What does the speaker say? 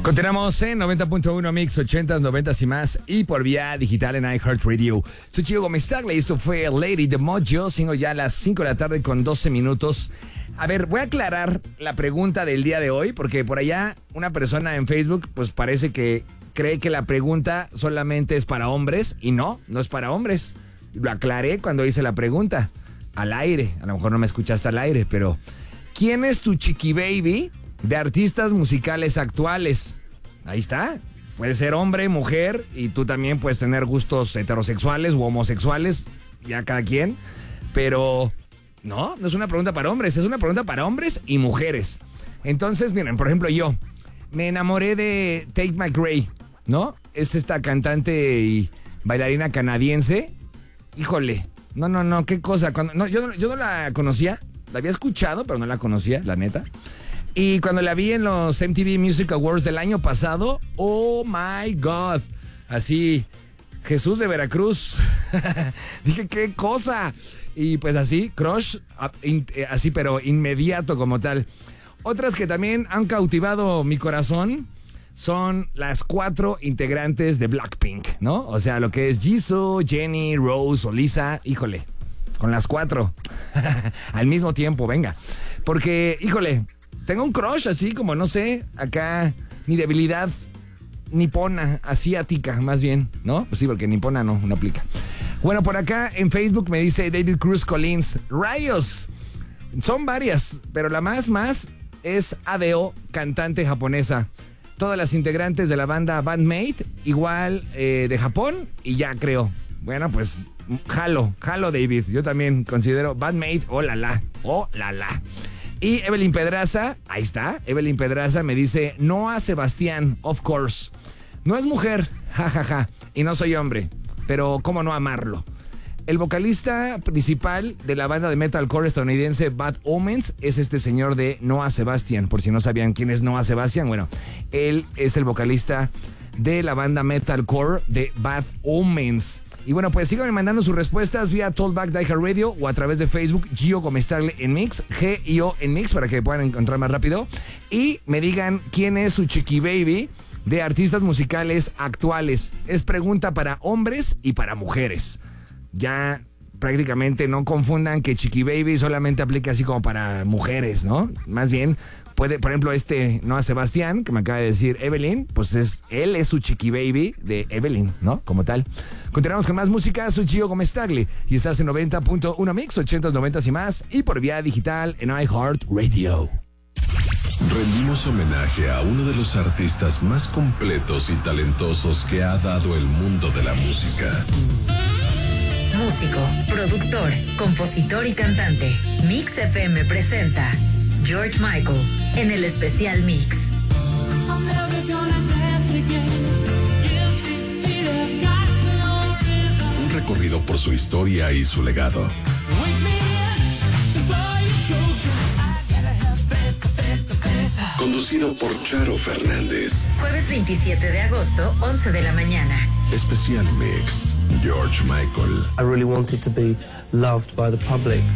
Continuamos en 90.1 Mix, 80s, 90s y más, y por vía digital en iHeartRadio. Soy Gio Gómez Tagle, esto fue Lady de Mojo, siendo ya a las 5 de la tarde con 12 minutos. A ver, voy a aclarar la pregunta del día de hoy, porque por allá una persona en Facebook, pues parece que cree que la pregunta solamente es para hombres, y no es para hombres. Lo aclaré cuando hice la pregunta, al aire, a lo mejor no me escuchaste al aire, pero ¿quién es tu chiqui baby de artistas musicales actuales? Ahí está. Puede ser hombre, mujer, y tú también puedes tener gustos heterosexuales u homosexuales, ya cada quien. Pero no es una pregunta para hombres, es una pregunta para hombres y mujeres. Entonces, miren, por ejemplo, yo me enamoré de Tate McRae, ¿no? Es esta cantante y bailarina canadiense. Híjole, no, qué cosa. Yo no la conocía, la había escuchado, pero no la conocía, la neta. Y cuando la vi en los MTV Music Awards del año pasado, oh my God, así, Jesús de Veracruz, dije, qué cosa. Y pues así, crush, así, pero inmediato como tal. Otras que también han cautivado mi corazón son las 4 integrantes de Blackpink, ¿no? O sea, lo que es Jisoo, Jennie, Rose o Lisa, híjole, con las 4 al mismo tiempo, venga. Porque, híjole, tengo un crush así como, no sé, acá mi debilidad nipona, asiática más bien, ¿no? Pues sí, porque nipona no aplica. Bueno, por acá en Facebook me dice David Cruz Collins, rayos, son varias, pero la más es ADO, cantante japonesa. Todas las integrantes de la banda Bandmate, igual de Japón, y ya creo. Bueno, pues jalo David, yo también considero Bandmate, oh la la. Y Evelyn Pedraza, ahí está, Evelyn Pedraza me dice, Noah Sebastián, of course. No es mujer, jajaja, y no soy hombre, pero cómo no amarlo. El vocalista principal de la banda de metalcore estadounidense Bad Omens es este señor de Noah Sebastián. Por si no sabían quién es Noah Sebastián, bueno, él es el vocalista de la banda metalcore de Bad Omens. Y bueno, pues síganme mandando sus respuestas vía Talkback de iHeartRadio o a través de Facebook, Gio Gómez Tagle en Mix, G-I-O en Mix, para que puedan encontrar más rápido. Y me digan quién es su chiqui baby de artistas musicales actuales. Es pregunta para hombres y para mujeres. Ya prácticamente no confundan que chiqui baby solamente aplica así como para mujeres, ¿no? Más bien puede, por ejemplo, Noah Sebastián, que me acaba de decir Evelyn, pues él es su chiqui baby de Evelyn, ¿no? Como tal. Continuamos con más música, soy Gio Gómez Tagle y estás en 90.1 Mix, 80s, 90s y más, y por vía digital en iHeartRadio. Rendimos homenaje a uno de los artistas más completos y talentosos que ha dado el mundo de la música. Músico, productor, compositor y cantante. Mix FM presenta George Michael en el especial Mix. Un recorrido por su historia y su legado. Conducido por Charo Fernández. Jueves 27 de agosto, 11 de la mañana. Especial Mix, George Michael. I really wanted to be loved by the public.